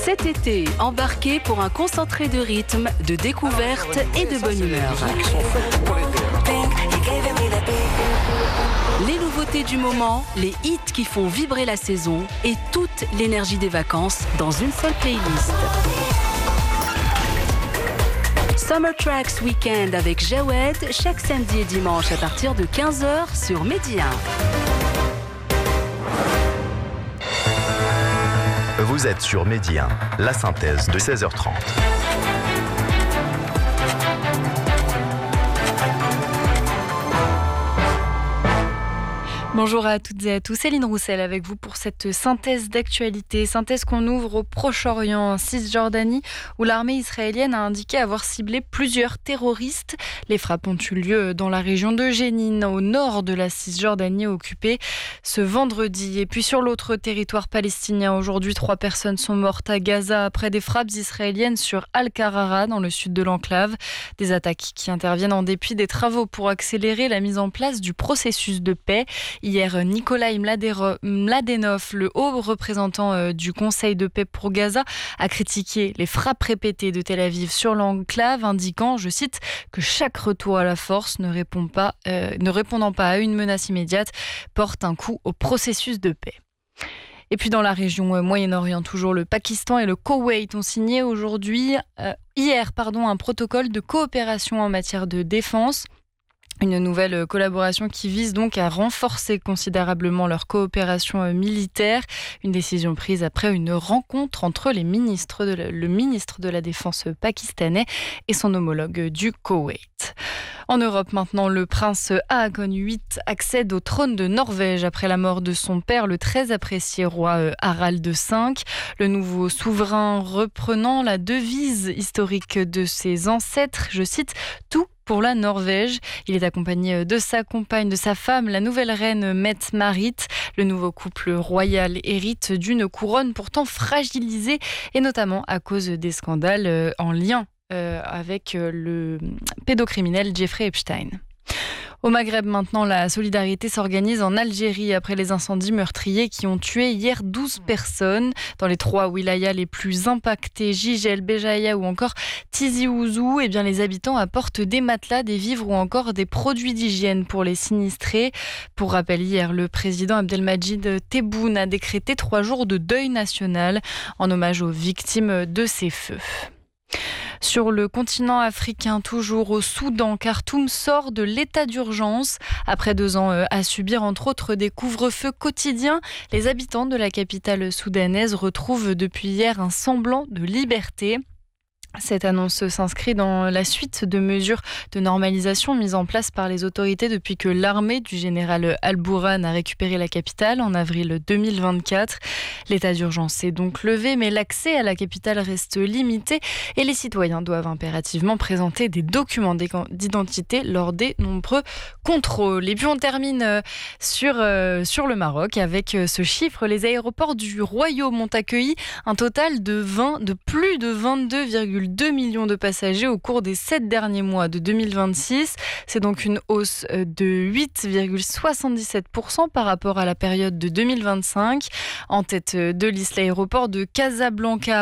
Cet été, embarquez pour un concentré de rythme, de découverte et de bonne humeur. Les nouveautés du moment, les hits qui font vibrer la saison et toute l'énergie des vacances dans une seule playlist. Summer Tracks Weekend avec Jawed, chaque samedi et dimanche à partir de 15h sur Midi 1. Vous êtes sur Midi 1, la synthèse de 16h30. Bonjour à toutes et à tous, Céline Roussel avec vous pour cette synthèse d'actualité. Synthèse qu'on ouvre au Proche-Orient, en Cisjordanie, où l'armée israélienne a indiqué avoir ciblé plusieurs terroristes. Les frappes ont eu lieu dans la région de Jénine, au nord de la Cisjordanie occupée, ce vendredi. Et puis sur l'autre territoire palestinien, aujourd'hui, 3 personnes sont mortes à Gaza après des frappes israéliennes sur Al-Qarara, dans le sud de l'enclave. Des attaques qui interviennent en dépit des travaux pour accélérer la mise en place du processus de paix. Hier, Nikolai Mladenov, le haut représentant du Conseil de paix pour Gaza, a critiqué les frappes répétées de Tel Aviv sur l'enclave, indiquant, je cite, que chaque retour à la force ne répondant pas à une menace immédiate porte un coup au processus de paix. Et puis dans la région Moyen-Orient, toujours le Pakistan et le Koweït ont signé hier, un protocole de coopération en matière de défense. Une nouvelle collaboration qui vise donc à renforcer considérablement leur coopération militaire. Une décision prise après une rencontre entre le ministre de la Défense pakistanais et son homologue du Koweït. En Europe maintenant, le prince Haakon VIII accède au trône de Norvège après la mort de son père, le très apprécié roi Harald V. Le nouveau souverain reprenant la devise historique de ses ancêtres, je cite, « Tout pour la Norvège ». Il est accompagné de sa compagne, de sa femme, la nouvelle reine Mette-Marit. Le nouveau couple royal hérite d'une couronne pourtant fragilisée, et notamment à cause des scandales en lien avec le pédocriminel Jeffrey Epstein. Au Maghreb maintenant, la solidarité s'organise en Algérie après les incendies meurtriers qui ont tué hier 12 personnes. Dans les 3 wilayas les plus impactés, Jijel, Béjaïa ou encore Tizi Ouzou, les habitants apportent des matelas, des vivres ou encore des produits d'hygiène pour les sinistrés. Pour rappel, hier, le président Abdelmadjid Tebboune a décrété 3 jours de deuil national en hommage aux victimes de ces feux. Sur le continent africain, toujours au Soudan, Khartoum sort de l'état d'urgence. Après 2 ans à subir entre autres des couvre-feux quotidiens, les habitants de la capitale soudanaise retrouvent depuis hier un semblant de liberté. Cette annonce s'inscrit dans la suite de mesures de normalisation mises en place par les autorités depuis que l'armée du général Al-Bourhan a récupéré la capitale en avril 2024. L'état d'urgence est donc levé, mais l'accès à la capitale reste limité et les citoyens doivent impérativement présenter des documents d'identité lors des nombreux contrôles. Et puis on termine sur le Maroc avec ce chiffre. Les aéroports du Royaume ont accueilli un total de plus de 22,2 millions de passagers au cours des 7 derniers mois de 2026. C'est donc une hausse de 8,77% par rapport à la période de 2025. En tête de liste, l'aéroport de Casablanca